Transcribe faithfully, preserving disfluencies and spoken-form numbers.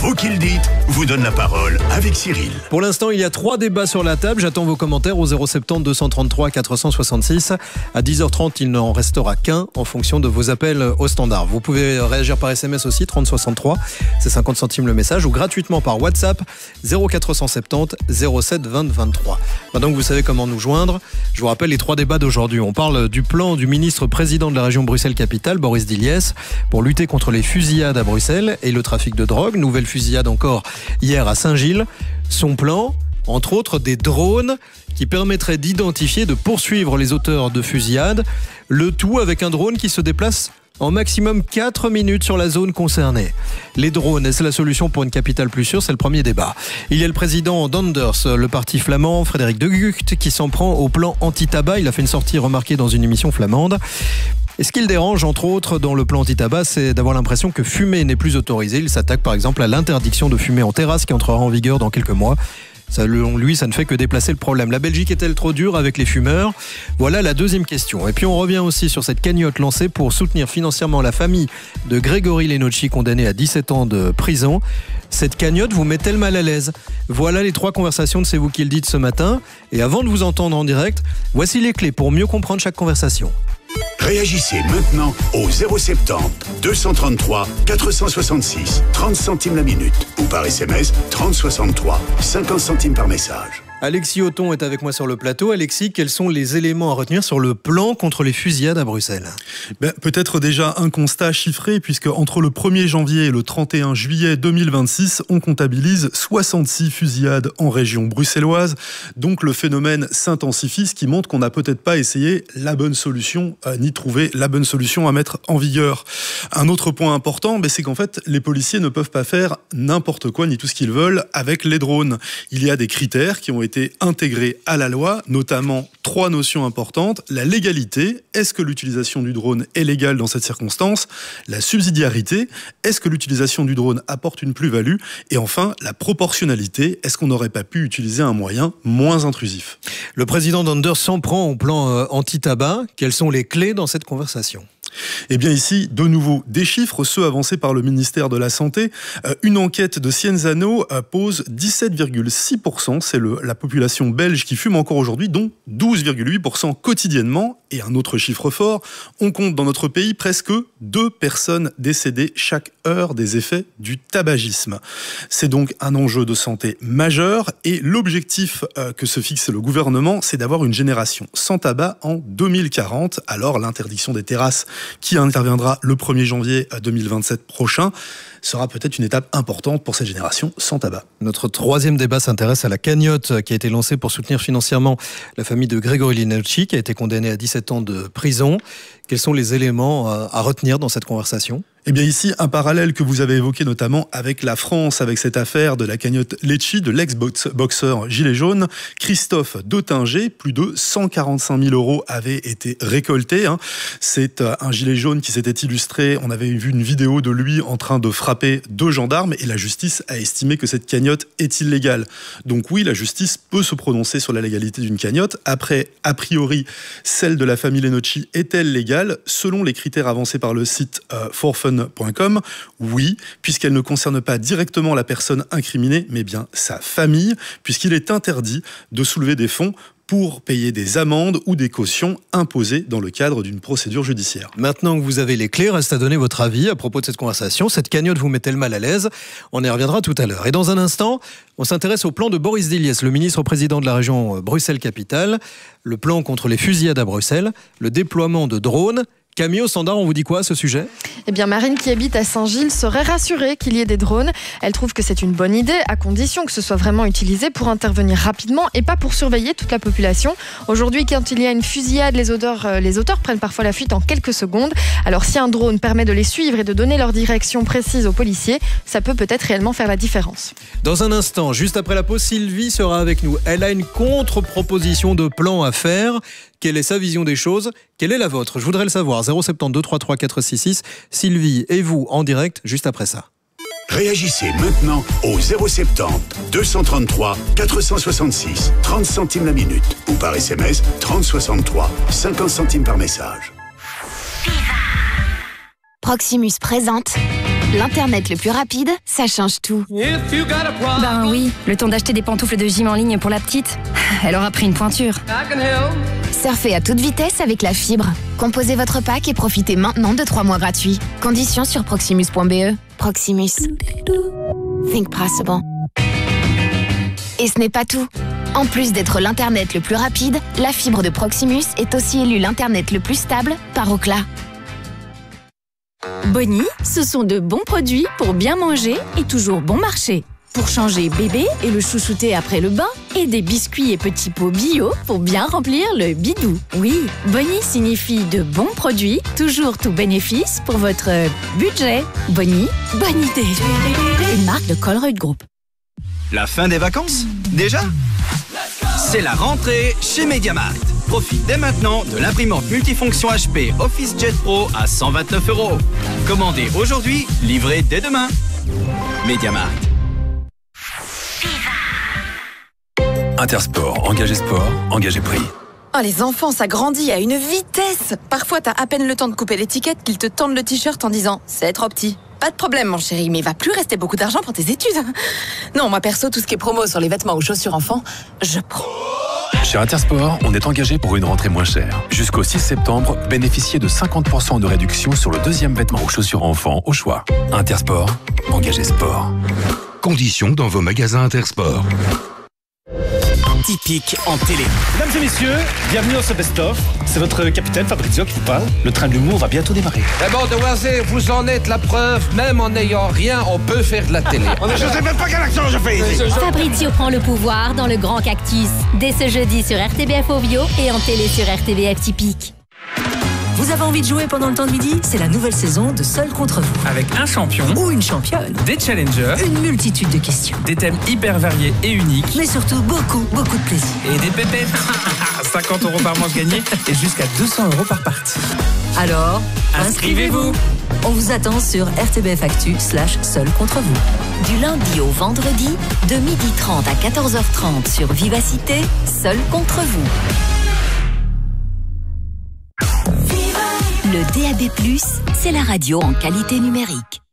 Vous qui le dites vous donne la parole avec Cyril. Pour l'instant, il y a trois débats sur la table. J'attends vos commentaires au zéro sept zéro deux cent trente-trois quatre cent soixante-six. À dix heures trente, il n'en restera qu'un en fonction de vos appels au standard. Vous pouvez réagir par S M S aussi, trente soixante-trois, c'est cinquante centimes le message, ou gratuitement par WhatsApp, zéro quatre cent soixante-dix zéro sept vingt vingt-trois. Maintenant que vous savez comment nous joindre, je vous rappelle les trois débats d'aujourd'hui. On parle du plan du ministre président de la région Bruxelles-Capitale, Boris Diliès, pour lutter contre les fusillades à Bruxelles et le trafic de drogue. Nouvelle fusillade encore hier à Saint-Gilles. Son plan, entre autres, des drones qui permettraient d'identifier, de poursuivre les auteurs de fusillades. Le tout avec un drone qui se déplace en maximum quatre minutes sur la zone concernée. Les drones, est-ce la solution pour une capitale plus sûre? C'est le premier débat. Il y a le président d'Anders, le parti flamand, Frédéric de Gucht, qui s'en prend au plan anti-tabac. Il a fait une sortie remarquée dans une émission flamande. Et ce qui le dérange, entre autres, dans le plan anti-tabac, c'est d'avoir l'impression que fumer n'est plus autorisé. Il s'attaque par exemple à l'interdiction de fumer en terrasse qui entrera en vigueur dans quelques mois. Selon lui, ça ne fait que déplacer le problème. La Belgique est-elle trop dure avec les fumeurs? Voilà la deuxième question. Et puis on revient aussi sur cette cagnotte lancée pour soutenir financièrement la famille de Grégory Lenocci, condamné à dix-sept ans de prison. Cette cagnotte vous met-elle mal à l'aise? Voilà les trois conversations de C'est vous qui le dites ce matin. Et avant de vous entendre en direct, voici les clés pour mieux comprendre chaque conversation. Réagissez maintenant au zéro sept zéro deux cent trente-trois quatre cent soixante-six, trente centimes la minute, ou par S M S trente soixante-trois, cinquante centimes par message. Alexis Othon est avec moi sur le plateau. Alexis, quels sont les éléments à retenir sur le plan contre les fusillades à Bruxelles? ben, Peut-être déjà un constat chiffré, puisque entre le premier janvier et le trente et un juillet deux mille vingt-six, on comptabilise soixante-six fusillades en région bruxelloise. Donc le phénomène s'intensifie, ce qui montre qu'on n'a peut-être pas essayé la bonne solution, euh, ni trouvé la bonne solution à mettre en vigueur. Un autre point important, ben, c'est qu'en fait, les policiers ne peuvent pas faire n'importe quoi, ni tout ce qu'ils veulent avec les drones. Il y a des critères qui ont été intégrés à la loi, notamment trois notions importantes. La légalité, est-ce que l'utilisation du drone est légale dans cette circonstance? La subsidiarité, est-ce que l'utilisation du drone apporte une plus-value? Et enfin, la proportionnalité, est-ce qu'on n'aurait pas pu utiliser un moyen moins intrusif? Le président d'Anders s'en prend au plan euh, anti-tabac. Quelles sont les clés dans cette conversation? Eh bien ici, de nouveau, des chiffres, ceux avancés par le ministère de la Santé. Euh, une enquête de Cienzano euh, pose dix-sept virgule six pour cent, c'est le, la population belge qui fume encore aujourd'hui, dont douze virgule huit pour cent quotidiennement. Et un autre chiffre fort, on compte dans notre pays presque deux personnes décédées chaque heure des effets du tabagisme. C'est donc un enjeu de santé majeur et l'objectif euh, que se fixe le gouvernement, c'est d'avoir une génération sans tabac en deux mille quarante. Alors l'interdiction des terrasses qui interviendra le premier janvier deux mille vingt-sept prochain, sera peut-être une étape importante pour cette génération sans tabac. Notre troisième débat s'intéresse à la cagnotte qui a été lancée pour soutenir financièrement la famille de Grégory Lenocci, qui a été condamné à dix-sept ans de prison. Quels sont les éléments à retenir dans cette conversation? Eh bien ici, un parallèle que vous avez évoqué notamment avec la France, avec cette affaire de la cagnotte Lecci, de l'ex-boxeur gilet jaune, Christophe Dottinger. Plus de cent quarante-cinq mille euros avaient été récoltés. Hein. C'est un gilet jaune qui s'était illustré. On avait vu une vidéo de lui en train de frapper deux gendarmes et la justice a estimé que cette cagnotte est illégale. Donc oui, la justice peut se prononcer sur la légalité d'une cagnotte. Après, a priori, celle de la famille Lenocci est-elle légale? Selon les critères avancés par le site euh, forfun point com, oui, puisqu'elle ne concerne pas directement la personne incriminée, mais bien sa famille, puisqu'il est interdit de soulever des fonds pour payer des amendes ou des cautions imposées dans le cadre d'une procédure judiciaire. Maintenant que vous avez les clés, reste à donner votre avis à propos de cette conversation. Cette cagnotte vous met-elle mal à l'aise? On y reviendra tout à l'heure. Et dans un instant, on s'intéresse au plan de Boris Diliès, le ministre président de la région Bruxelles-Capitale. Le plan contre les fusillades à Bruxelles, le déploiement de drones. Camille, au standard, on vous dit quoi à ce sujet? Eh bien, Marine, qui habite à Saint-Gilles, serait rassurée qu'il y ait des drones. Elle trouve que c'est une bonne idée, à condition que ce soit vraiment utilisé pour intervenir rapidement et pas pour surveiller toute la population. Aujourd'hui, quand il y a une fusillade, les auteurs, euh, les auteurs prennent parfois la fuite en quelques secondes. Alors, si un drone permet de les suivre et de donner leur direction précise aux policiers, ça peut peut-être réellement faire la différence. Dans un instant, juste après la pause, Sylvie sera avec nous. Elle a une contre-proposition de plan à faire. Quelle est sa vision des choses? Quelle est la vôtre? Je voudrais le savoir. zéro sept deux trois trois quatre six six. Sylvie et vous en direct juste après ça. Réagissez maintenant au zéro sept zéro deux cent trente-trois quatre cent soixante-six, trente centimes la minute, ou par S M S trente soixante-trois, cinquante centimes par message. Proximus présente L'internet le plus rapide, ça change tout. Ben oui, le temps d'acheter des pantoufles de gym en ligne pour la petite, elle aura pris une pointure. Surfez à toute vitesse avec la fibre. Composez votre pack et profitez maintenant de trois mois gratuits. Conditions sur proximus point b e. Proximus. Think possible. Et ce n'est pas tout. En plus d'être l'internet le plus rapide, la fibre de Proximus est aussi élue l'internet le plus stable par Ookla. Bonnie, ce sont de bons produits pour bien manger et toujours bon marché. Pour changer bébé et le chouchouter après le bain, et des biscuits et petits pots bio pour bien remplir le bidou. Oui, Bonnie signifie de bons produits, toujours tout bénéfice pour votre budget. Bonnie, bonne idée. Une marque de Colruyt Group. La fin des vacances? Déjà? C'est la rentrée chez MediaMarkt. Profite dès maintenant de l'imprimante multifonction H P OfficeJet Pro à cent vingt-neuf euros. Commandez aujourd'hui, livré dès demain. MediaMarkt. Intersport, engagé sport, engagé prix. Oh, les enfants, ça grandit à une vitesse. Parfois, t'as à peine le temps de couper l'étiquette qu'ils te tendent le t-shirt en disant « c'est trop petit ». Pas de problème, mon chéri, mais il va plus rester beaucoup d'argent pour tes études. Non, moi perso, tout ce qui est promo sur les vêtements ou chaussures enfants, je prends. Chez Intersport, on est engagé pour une rentrée moins chère. Jusqu'au six septembre, bénéficiez de cinquante pour cent de réduction sur le deuxième vêtement ou chaussures enfants au choix. Intersport, engagé sport. Conditions dans vos magasins Intersport. Typique en télé. Mesdames et messieurs, bienvenue dans ce best-of. C'est votre capitaine Fabrizio qui vous parle. Le train de l'humour va bientôt démarrer. Eh bon, de Wazé, vous en êtes la preuve. Même en n'ayant rien, on peut faire de la télé. Je sais même pas quel accent je fais ici. Fabrizio prend le pouvoir dans le Grand Cactus. Dès ce jeudi sur R T B F Ovio et en télé sur R T B F Typique. Vous avez envie de jouer pendant le temps de midi? C'est la nouvelle saison de Seul contre vous. Avec un champion ou une championne, des challengers, une multitude de questions, des thèmes hyper variés et uniques, mais surtout beaucoup, beaucoup de plaisir. Et des pépettes. cinquante euros par manche gagnée et jusqu'à deux cents euros par partie. Alors, inscrivez-vous. On vous attend sur R T B F Actu slash Seul contre vous. Du lundi au vendredi, de midi trente à quatorze heures trente sur Vivacité, Seul contre vous. Le D A B plus, c'est la radio en qualité numérique.